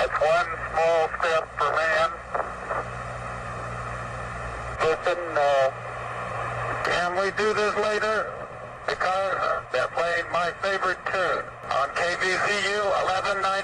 That's one small step for man. Listen, can we do this later? Because they're playing my favorite tune on KVCU 1190.